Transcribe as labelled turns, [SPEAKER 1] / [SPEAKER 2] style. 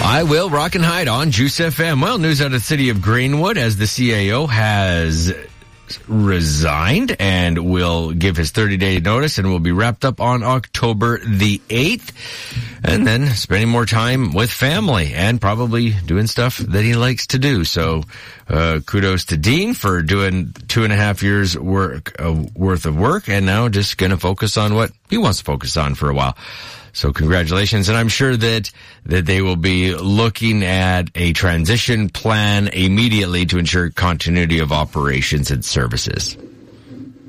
[SPEAKER 1] I will rock and hide on Juice FM. Well, news out of the city of Greenwood as the CAO has resigned and will give his 30-day notice and will be wrapped up on October the 8th. And then spending more time with family and probably doing stuff that he likes to do. So, kudos to Dean for doing 2.5 years worth of work and now just going to focus on what he wants to focus on for a while. So congratulations, and I'm sure that they will be looking at a transition plan immediately to ensure continuity of operations and services.